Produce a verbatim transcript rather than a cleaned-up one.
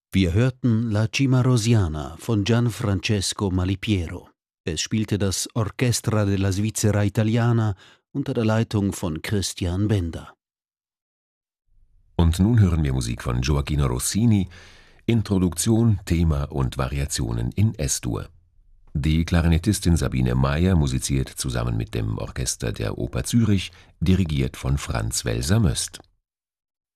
Wir hörten La Cimarrosiana von Gianfrancesco Malipiero. Es spielte das Orchestra della Svizzera Italiana unter der Leitung von Christian Bender. Und nun hören wir Musik von Gioachino Rossini, Introduktion, Thema und Variationen in Es-Dur. Die Klarinettistin Sabine Meyer musiziert zusammen mit dem Orchester der Oper Zürich, dirigiert von Franz Welser-Möst.